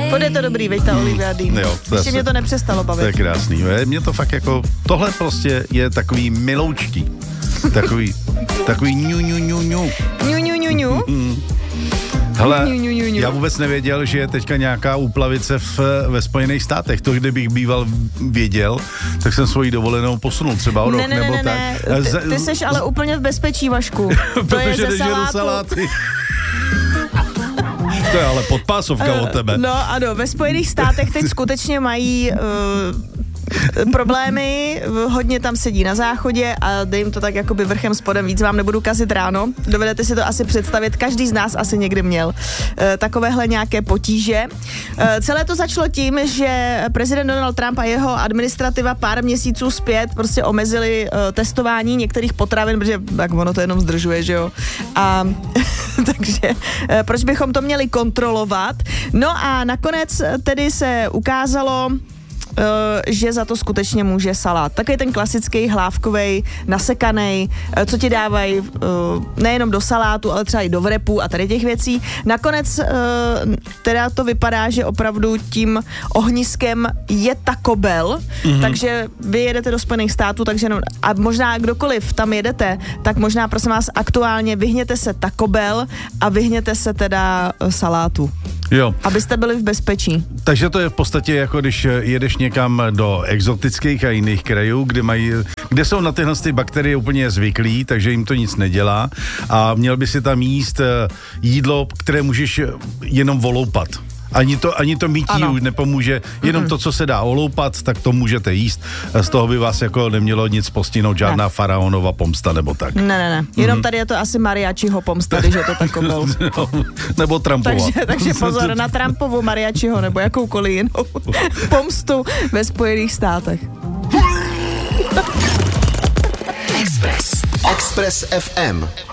Furt je to dobrý, veď ta Olivia Dean. Jo, ještě mě to nepřestalo bavit. To je krásný. Mě to fakt jako, tohle prostě je takový miloučky. Takový ňu. Hele, já vůbec nevěděl, že je teďka nějaká úplavice ve Spojených státech. To, kdybych býval věděl, tak jsem svoji dovolenou posunul třeba o rok nebo tak. Ty seš ale úplně v bezpečí, Vašku. Protože nežeru saláty. To je ale podpásovka od tebe. No ano, ve Spojených státech teď skutečně mají problémy, hodně tam sedí na záchodě a dej jim to tak jakoby vrchem spodem, víc vám nebudu kazit ráno. Dovedete si to asi představit, každý z nás asi někdy měl takovéhle nějaké potíže. Celé to začalo tím, že prezident Donald Trump a jeho administrativa pár měsíců zpět prostě omezili testování některých potravin, protože tak ono to jenom zdržuje, že jo. A takže proč bychom to měli kontrolovat? No a nakonec tedy se ukázalo, že za to skutečně může salát. Takový ten klasický hlávkovej, nasekanej, co ti dávají nejenom do salátu, ale třeba i do wrapu a tady těch věcí. Nakonec teda to vypadá, že opravdu tím ohniskem je Taco Bell, takže vy jedete do Spojených států, takže a možná kdokoliv tam jedete, tak možná prosím vás aktuálně vyhněte se Taco Bell a vyhněte se teda salátu. Jo. Abyste byli v bezpečí. Takže to je v podstatě jako když jedeš někam do exotických a jiných krajů, kde jsou na tyhle bakterie úplně zvyklí, takže jim to nic nedělá a měl by si tam jíst jídlo, které můžeš jenom voloupat. Ani to mytí už nepomůže, jenom to, co se dá oloupat, tak to můžete jíst. Z toho by vás jako nemělo nic postihnout, žádná faraonova pomsta nebo tak. Ne. Jenom tady je to asi mariačiho pomsta, když je to Taco Bell. Nebo Trumpova. Takže pozor na Trumpovu, mariačiho nebo jakoukoliv jinou pomstu ve Spojených státech. Express FM.